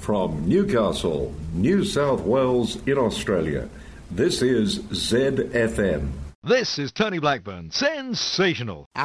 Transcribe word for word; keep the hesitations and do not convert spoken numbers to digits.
From Newcastle, New South Wales in Australia, this is Z F M. This is Tony Blackburn. Sensational.